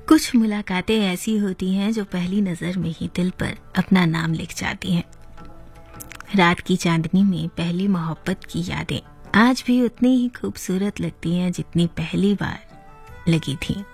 कुछ मुलाकातें ऐसी होती हैं जो पहली नजर में ही दिल पर अपना नाम लिख जाती हैं। रात की चांदनी में पहली मोहब्बत की यादें आज भी उतनी ही खूबसूरत लगती हैं जितनी पहली बार लगी थी।